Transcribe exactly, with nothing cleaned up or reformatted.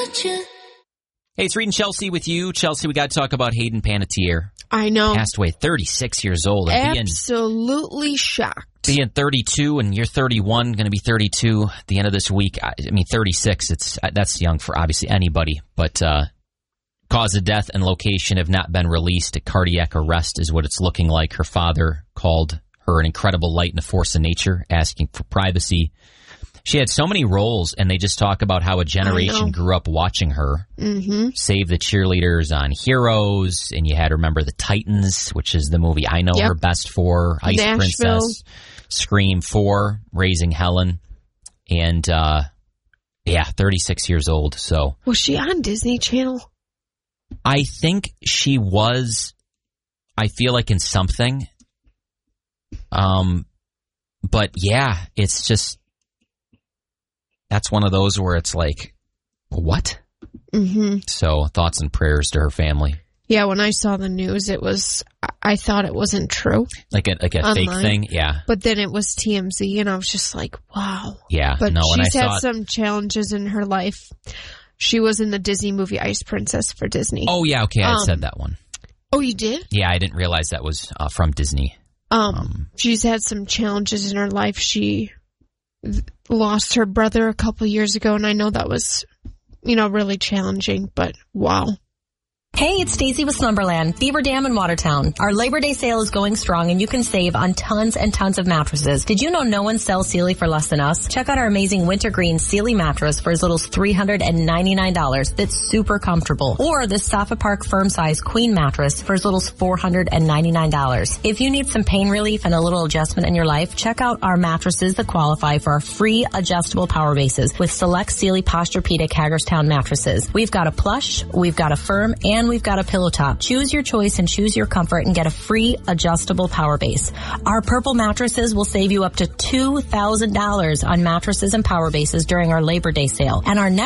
want you. Hey, it's Reed and Chelsea with you. Chelsea, we got to talk about Hayden Panettiere. I know. Passed away, thirty-six years old. And Absolutely being, shocked. Being thirty-two and you're thirty-one, going to be thirty-two at the end of this week. I, I mean, thirty-six, it's that's young for obviously anybody. But uh, cause of death and location have not been released. A cardiac arrest is what it's looking like. Her father called her an incredible light and a force of nature, asking for privacy. She had so many roles, and they just talk about how a generation grew up watching her. Mm-hmm. Save the Cheerleaders on Heroes, and you had to remember the Titans, which is the movie I know yep. her best for. Ice Nashville. Princess, Scream four, Raising Helen, and uh, yeah, thirty-six years old. So was she on Disney Channel? I think she was. I feel like in something. Um, but yeah, it's just. That's one of those where it's like, what? Mm-hmm. So thoughts and prayers to her family. Yeah, when I saw the news, it was, I thought it wasn't true. Like a, like a Online. fake thing? Yeah. But then it was T M Z, and I was just like, wow. Yeah. But no, when she's I had saw it, some challenges in her life. She was in the Disney movie Ice Princess for Disney. Oh, yeah, okay, I um, said that one. Oh, you did? Yeah, I didn't realize that was uh, from Disney. Um, Um, she's had some challenges in her life. She th- lost her brother a couple years ago, and I know that was, you know, really challenging, but wow. Hey, it's Stacy with Slumberland, Beaver Dam in Watertown. Our Labor Day sale is going strong and you can save on tons and tons of mattresses. Did you know no one sells Sealy for less than us? Check out our amazing wintergreen Sealy mattress for as little as three hundred ninety-nine dollars. That's super comfortable. Or this Safa Park firm size queen mattress for as little as four hundred ninety-nine dollars. If you need some pain relief and a little adjustment in your life, check out our mattresses that qualify for our free adjustable power bases with select Sealy Posturepedic Hagerstown mattresses. We've got a plush, we've got a firm, and we've got a pillow top. Choose your choice and choose your comfort and get a free adjustable power base. Our purple mattresses will save you up to two thousand dollars on mattresses and power bases during our Labor Day sale. And our next